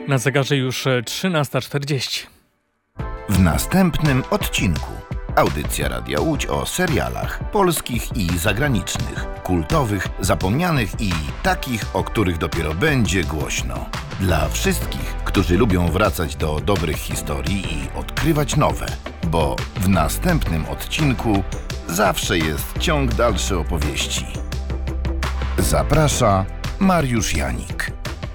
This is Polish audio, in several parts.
Na zegarze już 13:40. W następnym odcinku audycja Radia Łódź o serialach polskich i zagranicznych, kultowych, zapomnianych i takich, o których dopiero będzie głośno. Dla wszystkich, którzy lubią wracać do dobrych historii i odkrywać nowe, bo w następnym odcinku zawsze jest ciąg dalszy opowieści. Zaprasza Mariusz Janik.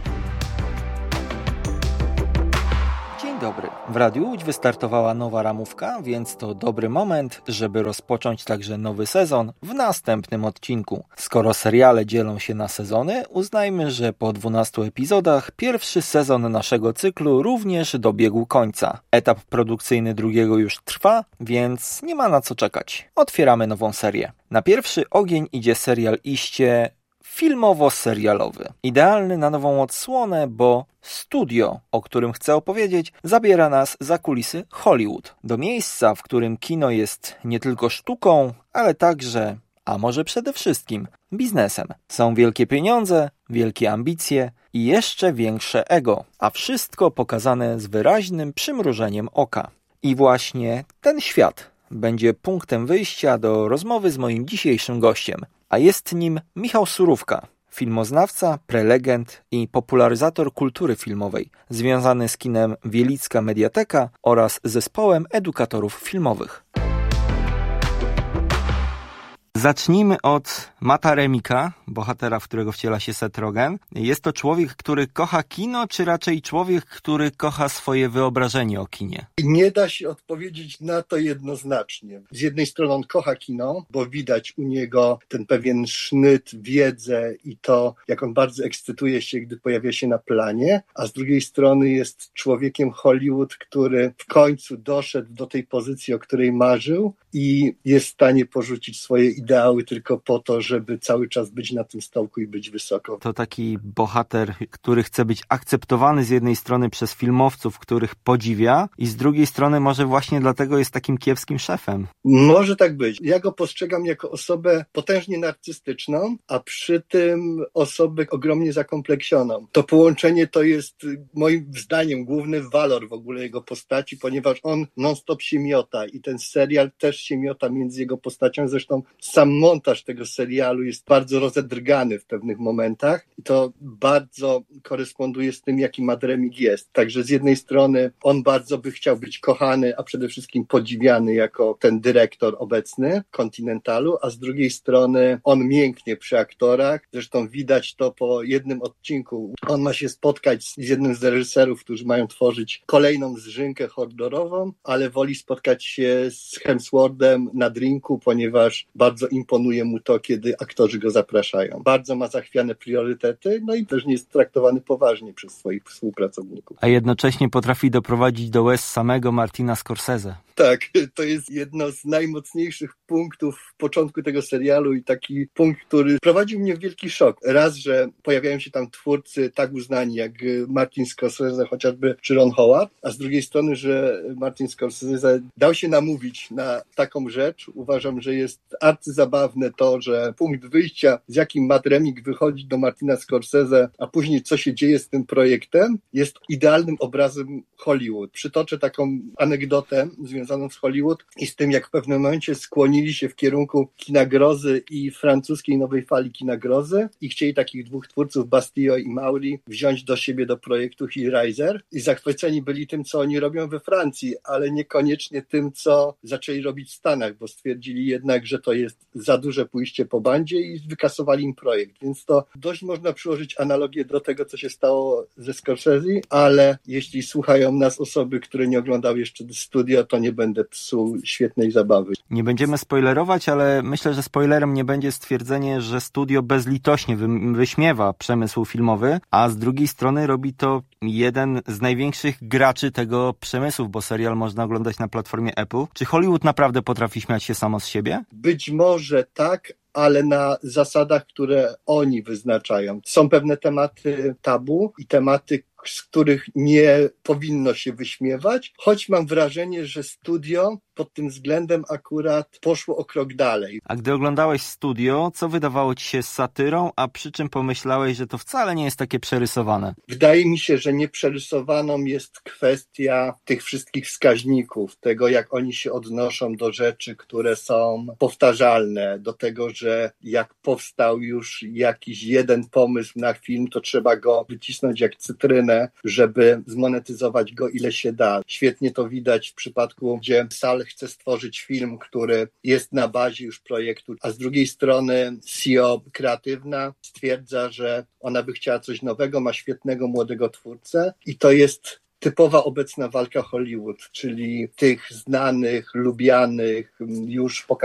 Dzień dobry. W Radiu Łódź wystartowała nowa ramówka, więc to dobry moment, żeby rozpocząć także nowy sezon w następnym odcinku. Skoro seriale dzielą się na sezony, uznajmy, że po 12 epizodach pierwszy sezon naszego cyklu również dobiegł końca. Etap produkcyjny drugiego już trwa, więc nie ma na co czekać. Otwieramy nową serię. Na pierwszy ogień idzie serial iście filmowo-serialowy. Idealny na nową odsłonę, bo studio, o którym chcę opowiedzieć, zabiera nas za kulisy Hollywood. Do miejsca, w którym kino jest nie tylko sztuką, ale także, a może przede wszystkim, biznesem. Są wielkie pieniądze, wielkie ambicje i jeszcze większe ego, a wszystko pokazane z wyraźnym przymrużeniem oka. I właśnie ten świat będzie punktem wyjścia do rozmowy z moim dzisiejszym gościem, a jest nim Michał Surówka, filmoznawca, prelegent i popularyzator kultury filmowej, związany z kinem Wielicka Mediateka oraz zespołem edukatorów filmowych. Zacznijmy od Matta Remika, bohatera, w którego wciela się Seth Rogen. Jest to człowiek, który kocha kino, czy raczej człowiek, który kocha swoje wyobrażenie o kinie? Nie da się odpowiedzieć na to jednoznacznie. Z jednej strony on kocha kino, bo widać u niego ten pewien sznyt, wiedzę i to, jak on bardzo ekscytuje się, gdy pojawia się na planie, a z drugiej strony jest człowiekiem Hollywood, który w końcu doszedł do tej pozycji, o której marzył i jest w stanie porzucić swoje ideały tylko po to, żeby cały czas być na tym stołku i być wysoko. To taki bohater, który chce być akceptowany z jednej strony przez filmowców, których podziwia, i z drugiej strony może właśnie dlatego jest takim kiepskim szefem. Może tak być. Ja go postrzegam jako osobę potężnie narcystyczną, a przy tym osobę ogromnie zakompleksioną. To połączenie to jest moim zdaniem główny walor w ogóle jego postaci, ponieważ on non-stop się miota i ten serial też się miota między jego postacią. Zresztą sam montaż tego serialu jest bardzo rozedrgany w pewnych momentach i to bardzo koresponduje z tym, jaki Matt Remig jest. Także z jednej strony on bardzo by chciał być kochany, a przede wszystkim podziwiany jako ten dyrektor obecny Continentalu, a z drugiej strony on mięknie przy aktorach. Zresztą widać to po jednym odcinku. On ma się spotkać z jednym z reżyserów, którzy mają tworzyć kolejną zżynkę horrorową, ale woli spotkać się z Hemsworthem na drinku, ponieważ bardzo imponuje mu to, kiedy aktorzy go zapraszają. Bardzo ma zachwiane priorytety, no i też nie jest traktowany poważnie przez swoich współpracowników. A jednocześnie potrafi doprowadzić do łez samego Martina Scorsese. Tak, to jest jedno z najmocniejszych punktów w początku tego serialu i taki punkt, który prowadził mnie w wielki szok. Raz, że pojawiają się tam twórcy tak uznani jak Martin Scorsese chociażby, czy Ron Howard, a z drugiej strony, że Martin Scorsese dał się namówić na taką rzecz. Uważam, że jest arcyzabawne to, że punkt wyjścia, z jakim Matt Remig wychodzi do Martina Scorsese, a później co się dzieje z tym projektem, jest idealnym obrazem Hollywood. Przytoczę taką anegdotę związaną z Hollywood i z tym, jak w pewnym momencie skłonili się w kierunku kina grozy i francuskiej nowej fali kina grozy i chcieli takich dwóch twórców, Bastillo i Mauri, wziąć do siebie do projektu Hellraiser i zachwyceni byli tym, co oni robią we Francji, ale niekoniecznie tym, co zaczęli robić w Stanach, bo stwierdzili jednak, że to jest za duże pójście po bandzie i wykasowali im projekt. Więc to dość można przyłożyć analogię do tego, co się stało ze Scorsese, ale jeśli słuchają nas osoby, które nie oglądały jeszcze studia, to nie będę psuł świetnej zabawy. Nie będziemy spoilerować, ale myślę, że spoilerem nie będzie stwierdzenie, że studio bezlitośnie wyśmiewa przemysł filmowy, a z drugiej strony robi to jeden z największych graczy tego przemysłu, bo serial można oglądać na platformie Apple. Czy Hollywood naprawdę potrafi śmiać się samo z siebie? Być może tak, ale na zasadach, które oni wyznaczają. Są pewne tematy tabu i tematy, z których nie powinno się wyśmiewać, choć mam wrażenie, że studio pod tym względem akurat poszło o krok dalej. A gdy oglądałeś Studio, co wydawało ci się satyrą, a przy czym pomyślałeś, że to wcale nie jest takie przerysowane? Wydaje mi się, że nieprzerysowaną jest kwestia tych wszystkich wskaźników, tego jak oni się odnoszą do rzeczy, które są powtarzalne, do tego, że jak powstał już jakiś jeden pomysł na film, to trzeba go wycisnąć jak cytrynę, żeby zmonetyzować go ile się da. Świetnie to widać w przypadku, gdzie Sal chce stworzyć film, który jest na bazie już projektu, a z drugiej strony CEO kreatywna stwierdza, że ona by chciała coś nowego, ma świetnego młodego twórcę i to jest typowa obecna walka Hollywood, czyli tych znanych, lubianych, już pokazanych